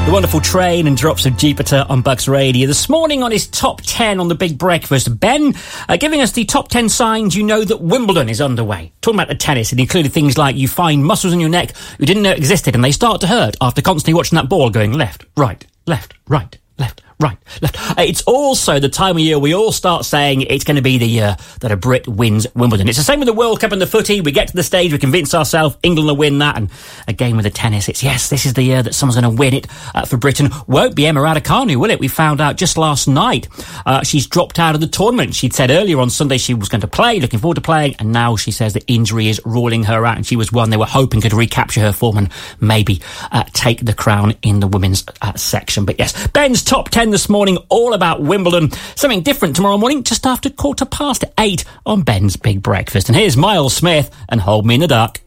The wonderful Train and Drops of Jupiter on Bucks Radio. This morning on his top 10 on the Big Breakfast, Ben giving us the top 10 signs you know that Wimbledon is underway. Talking about the tennis, and including things like you find muscles in your neck you didn't know existed and they start to hurt after constantly watching that ball going left, right, left, right, left, right, left. It's also the time of year we all start saying it's going to be the year that a Brit wins Wimbledon. It's the same with the World Cup and the footy. We get to the stage, we convince ourselves England will win that, and again with the tennis, it's yes, this is the year that someone's going to win it for Britain. Won't be Emma Raducanu, will it? We found out just last night she's dropped out of the tournament. She'd said earlier on Sunday she was going to play, looking forward to playing, and now she says that injury is ruling her out, and she was one they were hoping could recapture her form and maybe take the crown in the women's section. But yes, Ben's top 10 this morning, all about Wimbledon. Something different tomorrow morning, just after 8:15 on Ben's Big Breakfast. And here's Miles Smith and Hold Me in the Dark.